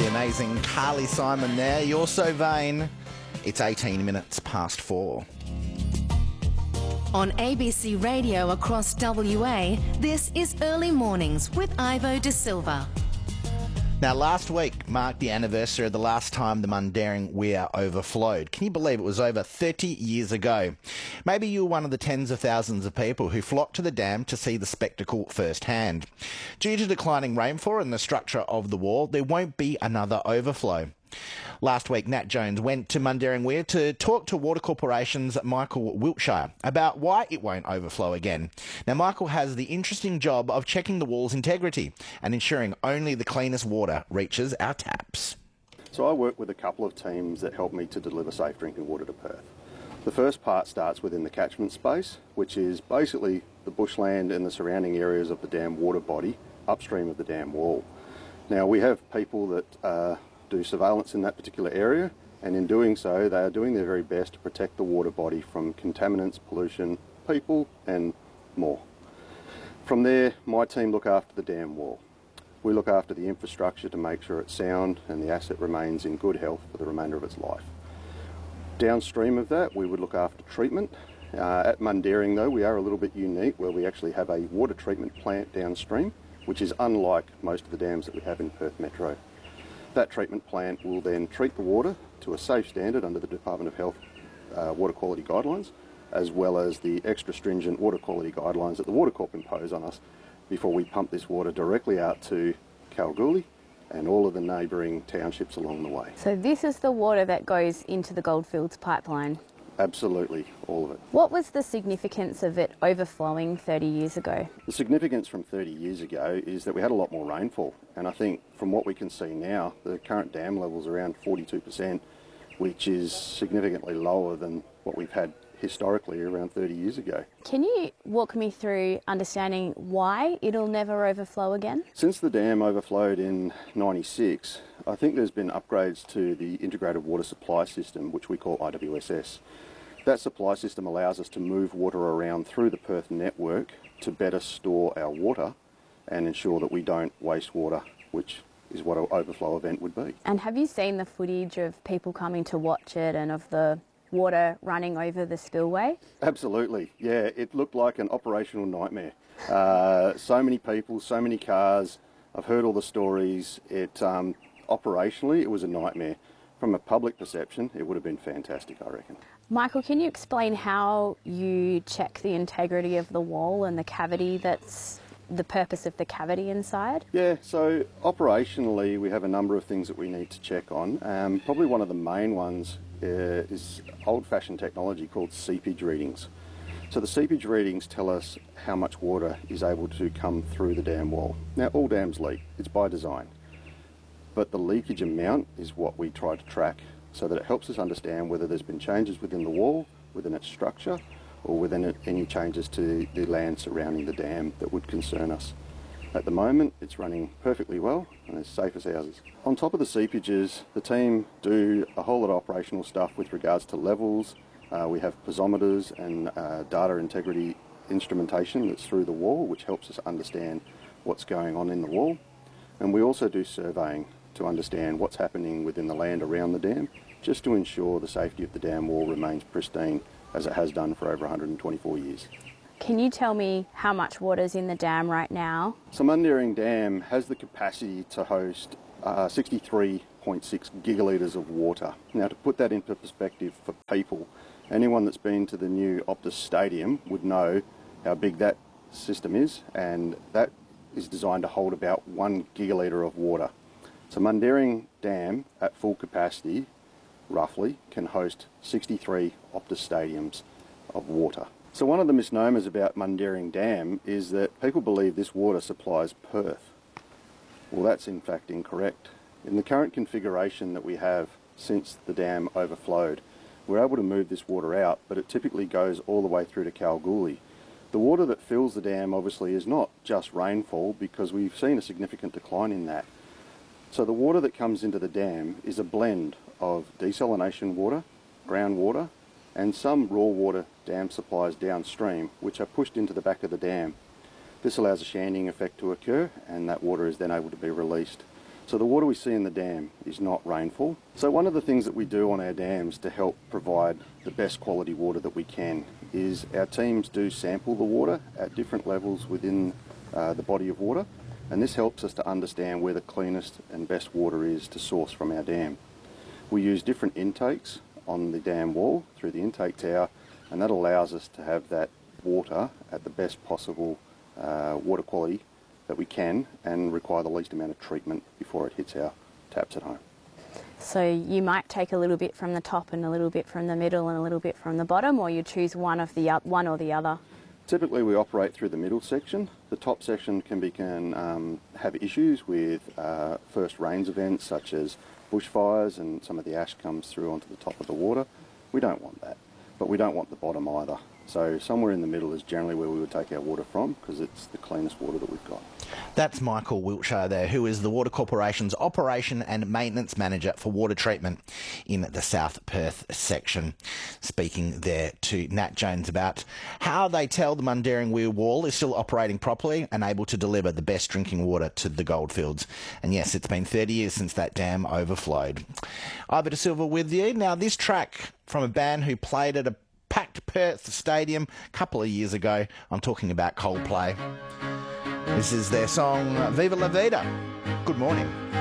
The amazing Carly Simon there. You're so vain. It's 18 minutes past 4. On ABC Radio across WA, this is Early Mornings with Ivo De Silva. Now, last week marked the anniversary of the last time the Mundaring Weir overflowed. Can you believe it was over 30 years ago? Maybe you were one of the tens of thousands of people who flocked to the dam to see the spectacle firsthand. Due to declining rainfall and the structure of the wall, there won't be another overflow. Last week, Nat Jones went to Mundaring Weir to talk to Water Corporation's Michael Wiltshire about why it won't overflow again. Now, Michael has the interesting job of checking the wall's integrity and ensuring only the cleanest water reaches our taps. So I work with a couple of teams that help me to deliver safe drinking water to Perth. The first part starts within the catchment space, which is basically the bushland and the surrounding areas of the dam water body upstream of the dam wall. Now, we have people that do surveillance in that particular area, and in doing so they are doing their very best to protect the water body from contaminants, pollution, people and more. From there, my team look after the dam wall. We look after the infrastructure to make sure it's sound and the asset remains in good health for the remainder of its life. Downstream of that, we would look after treatment. At Mundaring though, we are a little bit unique where we actually have a water treatment plant downstream, which is unlike most of the dams that we have in Perth Metro. That treatment plant will then treat the water to a safe standard under the Department of Health water quality guidelines, as well as the extra stringent water quality guidelines that the Water Corp impose on us before we pump this water directly out to Kalgoorlie and all of the neighbouring townships along the way. So this is the water that goes into the Goldfields pipeline? Absolutely, all of it. What was the significance of it overflowing 30 years ago? The significance from 30 years ago is that we had a lot more rainfall, and I think from what we can see now, the current dam level's around 42%, which is significantly lower than what we've had historically around 30 years ago. Can you walk me through understanding why it'll never overflow again? Since the dam overflowed in '96, I think there's been upgrades to the integrated water supply system, which we call IWSS. That supply system allows us to move water around through the Perth network to better store our water and ensure that we don't waste water, which is what an overflow event would be. And have you seen the footage of people coming to watch it and of the water running over the spillway? Absolutely, yeah, it looked like an operational nightmare. So many people, so many cars. I've heard all the stories. Operationally, it was a nightmare. From a public perception, it would have been fantastic, I reckon. Michael, can you explain how you check the integrity of the wall and the cavity that's the purpose of the cavity inside? Yeah, so operationally we have a number of things that we need to check on. Probably one of the main ones is old-fashioned technology called seepage readings. So the seepage readings tell us how much water is able to come through the dam wall. Now, all dams leak, it's by design, but the leakage amount is what we try to track so that it helps us understand whether there's been changes within the wall, within its structure, or within it, any changes to the land surrounding the dam that would concern us. At the moment, it's running perfectly well and as safe as houses. On top of the seepages, the team do a whole lot of operational stuff with regards to levels. We have piezometers and data integrity instrumentation that's through the wall, which helps us understand what's going on in the wall. And we also do surveying to understand what's happening within the land around the dam, just to ensure the safety of the dam wall remains pristine as it has done for over 124 years. Can you tell me how much water's in the dam right now? So Mundaring Dam has the capacity to host 63.6 gigalitres of water. Now, to put that into perspective for people, anyone that's been to the new Optus Stadium would know how big that system is, and that is designed to hold about 1 gigalitre of water. So Mundaring Dam at full capacity, roughly, can host 63 Optus stadiums of water. So one of the misnomers about Mundaring Dam is that people believe this water supplies Perth. Well, that's in fact incorrect. In the current configuration that we have since the dam overflowed, we're able to move this water out, but it typically goes all the way through to Kalgoorlie. The water that fills the dam obviously is not just rainfall, because we've seen a significant decline in that. So the water that comes into the dam is a blend of desalination water, groundwater, and some raw water dam supplies downstream, which are pushed into the back of the dam. This allows a shanding effect to occur, and that water is then able to be released. So the water we see in the dam is not rainfall. So one of the things that we do on our dams to help provide the best quality water that we can is our teams do sample the water at different levels within the body of water, and this helps us to understand where the cleanest and best water is to source from our dam. We use different intakes on the dam wall through the intake tower, and that allows us to have that water at the best possible water quality that we can and require the least amount of treatment before it hits our taps at home. So you might take a little bit from the top and a little bit from the middle and a little bit from the bottom, or you choose one or the other? Typically we operate through the middle section. The top section can have issues with first rains events such as bushfires, and some of the ash comes through onto the top of the water. We don't want that, but we don't want the bottom either. So somewhere in the middle is generally where we would take our water from, because it's the cleanest water that we've got. That's Michael Wiltshire there, who is the Water Corporation's Operation and Maintenance Manager for water treatment in the South Perth section. Speaking there to Nat Jones about how they tell the Mundaring Weir Wall is still operating properly and able to deliver the best drinking water to the goldfields. And yes, it's been 30 years since that dam overflowed. Ivo De Silva with you. Now, this track from a band who played at a packed Perth stadium a couple of years ago. I'm talking about Coldplay. This is their song Viva La Vida. Good morning.